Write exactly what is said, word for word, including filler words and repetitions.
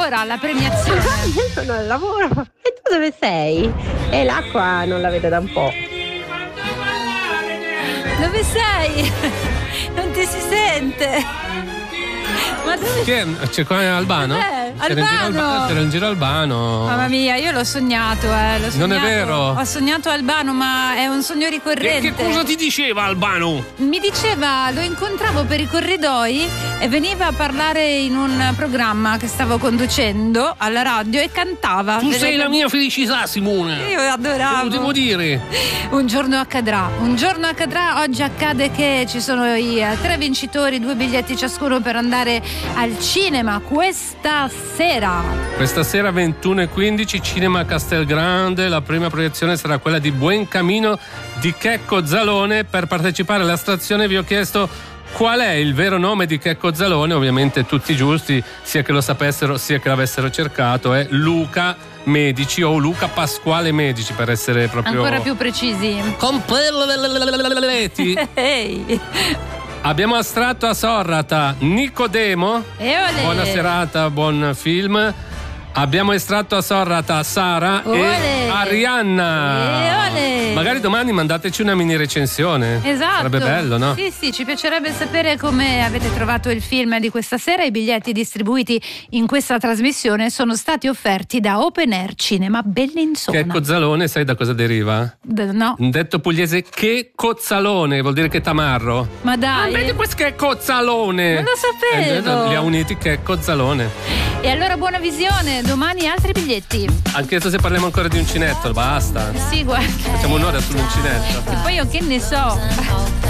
lavora alla premiazione. Io sono al lavoro. E tu dove sei? E l'acqua non la vedo da un po'. Dove sei? Non ti si sente. Ma dove Che è? C'è qua Albano? Eh, C'era in giro Albano. Albano? C'era in giro Albano. Mamma mia, io l'ho sognato, eh, l'ho sognato. Non è vero? Ho sognato Albano, ma è un sogno E ricorrente. che cosa ti diceva Albano? Mi diceva, lo incontravo per i corridoi e veniva a parlare in un programma che stavo conducendo alla radio e cantava. Tu Delle- sei la mia felicità, Simone. Io adoravo. Te lo devo dire. Un giorno accadrà, un giorno accadrà. Oggi accade che ci sono i eh, tre vincitori, due biglietti ciascuno per andare al cinema questa sera. Questa sera ventuno e quindici, Cinema Castelgrande. La prima proiezione sarà quella di Buen Camino di Checco Zalone. Per partecipare alla stazione vi ho chiesto qual è il vero nome di Checco Zalone. Ovviamente tutti giusti, sia che lo sapessero sia che l'avessero cercato. È Luca Medici o Luca Pasquale Medici, per essere proprio Ancora più precisi. completi. Ehi. Abbiamo astratto a Sorrata Nicodemo. E olè. Buona serata, buon film. Abbiamo estratto a Sorrata Sara Olè. e Arianna. E olè. Magari domani mandateci una mini recensione. Esatto. Sarebbe bello, no? Sì, sì, ci piacerebbe sapere come avete trovato il film di questa sera. I biglietti distribuiti in questa trasmissione sono stati offerti da Open Air Cinema Bellinzona. Che cozzalone, sai da cosa deriva? D- no, Un detto pugliese che cozzalone, vuol dire che tamarro. ma dai. Ah, vedi questo che cozzalone. Non lo sapevo. Eh, li ha uniti che cozzalone. E allora buona visione, domani altri biglietti. Anche se parliamo ancora di uncinetto, basta. Sì, guarda. Facciamo un'ora sull'uncinetto. E poi io che ne so.